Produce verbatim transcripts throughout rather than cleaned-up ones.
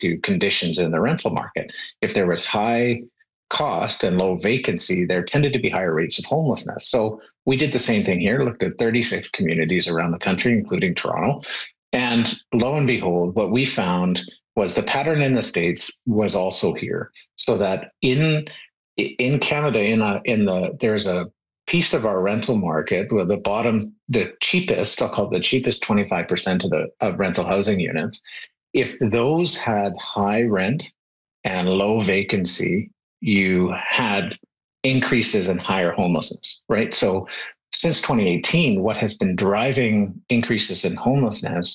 to conditions in the rental market. If there was high cost and low vacancy, there tended to be higher rates of homelessness. So we did the same thing here, looked at thirty-six communities around the country, including Toronto. And lo and behold, what we found was the pattern in the States was also here. So that in in Canada, in a in the there's a piece of our rental market where the bottom, the cheapest, I'll call it the cheapest twenty-five percent of the of rental housing units. If those had high rent and low vacancy, you had increases in higher homelessness, right? So since twenty eighteen, what has been driving increases in homelessness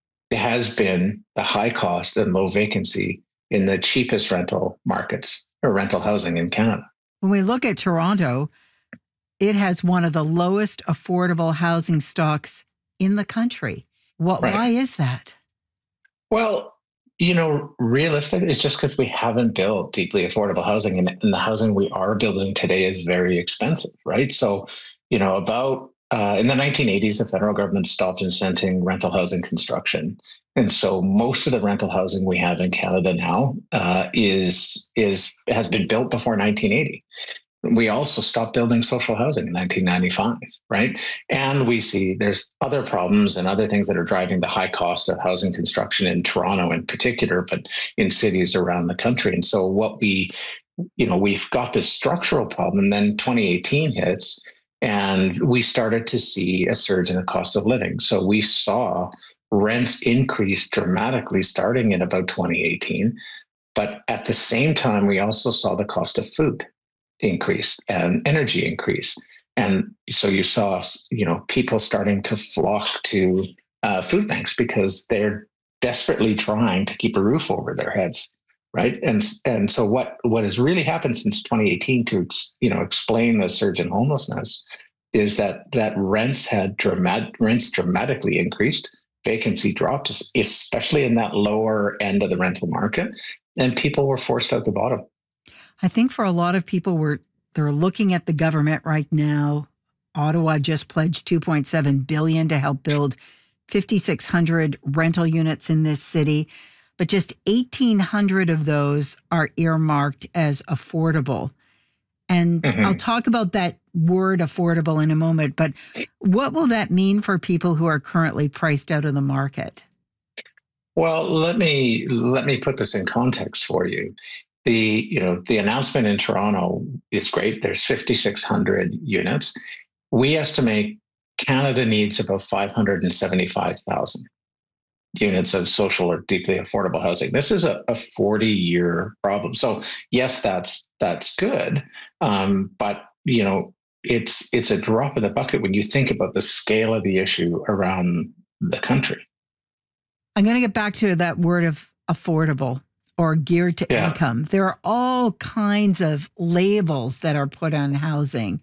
has been the high cost and low vacancy in the cheapest rental markets or rental housing in Canada. When we look at Toronto, it has one of the lowest affordable housing stocks in the country. What? Right. Why is that? Well, you know, realistically, it's just because we haven't built deeply affordable housing, and, and the housing we are building today is very expensive, right? So, you know, about uh, in the nineteen eighties, the federal government stopped incenting rental housing construction, and so most of the rental housing we have in Canada now uh, is is has been built before nineteen eighty. We also stopped building social housing in nineteen ninety-five, right? And we see there's other problems and other things that are driving the high cost of housing construction in Toronto in particular, but in cities around the country. And so what we, you know, we've got this structural problem, and then twenty eighteen hits and we started to see a surge in the cost of living. So we saw rents increase dramatically starting in about twenty eighteen. But at the same time, we also saw the cost of food increase and energy increase. And so you saw, you know, people starting to flock to uh, food banks because they're desperately trying to keep a roof over their heads, right? And and so what what has really happened since twenty eighteen to, you know, explain the surge in homelessness is that that rents had dramatic rents dramatically increased, vacancy dropped, especially in that lower end of the rental market, and people were forced out the bottom. I think for a lot of people, we're they're looking at the government right now. Ottawa just pledged two point seven billion dollars to help build five thousand six hundred rental units in this city, but just eighteen hundred of those are earmarked as affordable. And mm-hmm. I'll talk about that word affordable in a moment, but what will that mean for people who are currently priced out of the market? Well, let me let me put this in context for you. The, you know, the announcement in Toronto is great. There's five thousand six hundred units. We estimate Canada needs about five hundred seventy-five thousand units of social or deeply affordable housing. This is a forty-year problem. So yes, that's that's good, um, but you know, it's it's a drop in the bucket when you think about the scale of the issue around the country. I'm going to get back to that word of affordable or geared to yeah. income. There are all kinds of labels that are put on housing.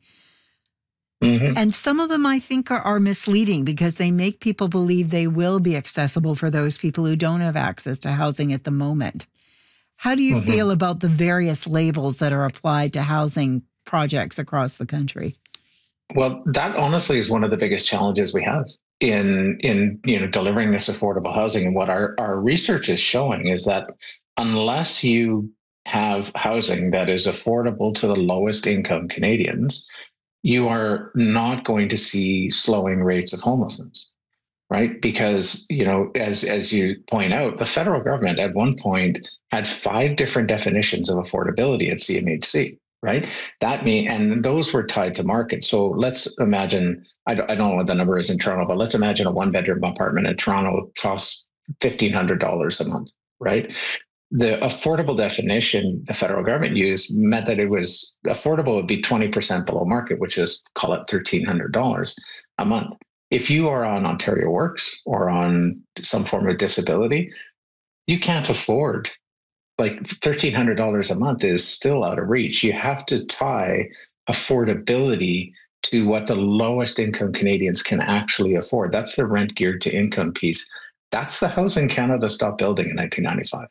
Mm-hmm. And some of them I think are, are misleading because they make people believe they will be accessible for those people who don't have access to housing at the moment. How do you mm-hmm. feel about the various labels that are applied to housing projects across the country? Well, that honestly is one of the biggest challenges we have in, in you know, delivering this affordable housing. And what our, our research is showing is that unless you have housing that is affordable to the lowest income Canadians, you are not going to see slowing rates of homelessness, right? Because, you know, as as you point out, the federal government at one point had five different definitions of affordability at C M H C, right? That mean, and those were tied to market. So let's imagine, I don't, I don't know what the number is in Toronto, but let's imagine a one bedroom apartment in Toronto costs fifteen hundred dollars a month, right? The affordable definition the federal government used meant that it was affordable would be twenty percent below market, which is, call it thirteen hundred dollars a month. If you are on Ontario Works or on some form of disability, you can't afford, like thirteen hundred dollars a month is still out of reach. You have to tie affordability to what the lowest income Canadians can actually afford. That's the rent geared to income piece. That's the housing Canada stopped building in nineteen ninety-five.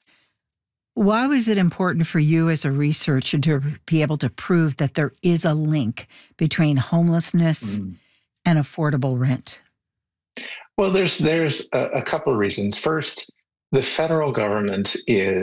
Why was it important for you as a researcher to be able to prove that there is a link between homelessness mm. and affordable rent? Well, there's there's a, a couple of reasons. First, the federal government is